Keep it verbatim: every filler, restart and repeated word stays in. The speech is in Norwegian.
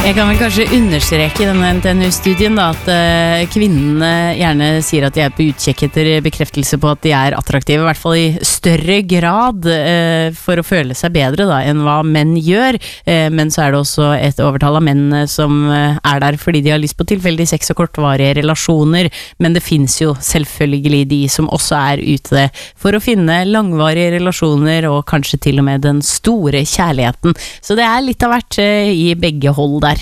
Jeg kan vel kanskje understreke i denne N T N U-studien da, at uh, kvinnene gjerne sier at de er på utkikk etter bekreftelse på at de er attraktive, i hvert fall i større grad uh, for å føle seg bedre da, enn hva menn gjør. Uh, men så er det også et overtall av menn som uh, er der fordi de har lyst på tilfeldig sex og kortvarige relasjoner, men det finnes jo selvfølgelig de som også er ute for å finne langvarige relasjoner og kanskje til og med den store kjærligheten. Så det er litt av hvert uh, i begge hold der.